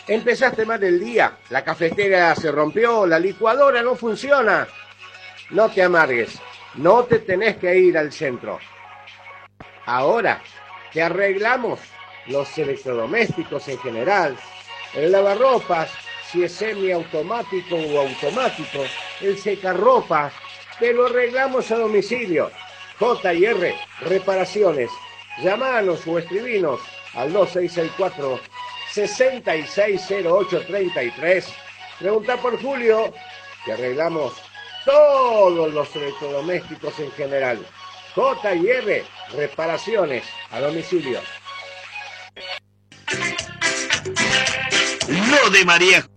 Empezaste mal el día, la cafetera se rompió, la licuadora no funciona. No te amargues, no te tenés que ir al centro. Ahora te arreglamos los electrodomésticos en general, el lavarropas, si es semiautomático o automático, el secarropas, te lo arreglamos a domicilio. J&R Reparaciones. Llámanos o escribinos al 2664-660833. Pregunta por Julio, que arreglamos todos los electrodomésticos en general. J&R Reparaciones a domicilio. Lo de María